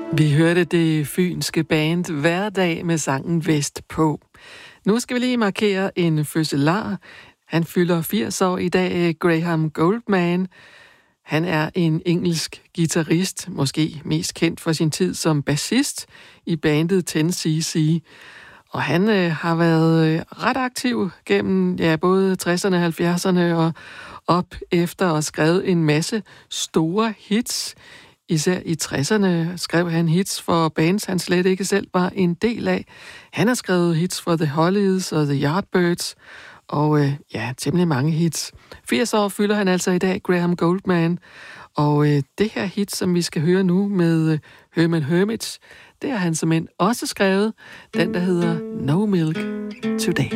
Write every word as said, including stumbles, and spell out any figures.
Vi hørte det fynske band Hverdag med sangen Vestpå. Nu skal vi lige markere en fødselar. Han fylder firs år i dag, Graham Gouldman. Han er en engelsk guitarist, måske mest kendt for sin tid som bassist i bandet ten C C. Og han øh, har været øh, ret aktiv gennem ja, både tresserne, halvfjerdserne og op efter og skrevet en masse store hits. Især i tresserne skrev han hits for bands, han slet ikke selv var en del af. Han har skrevet hits for The Hollies og The Yardbirds, og øh, ja, temmelig mange hits. firs år fylder han altså i dag, Graham Gouldman. Og øh, det her hit, som vi skal høre nu med øh, Herman Hermits, det har han simpelthen også skrevet. Den, der hedder No Milk Today.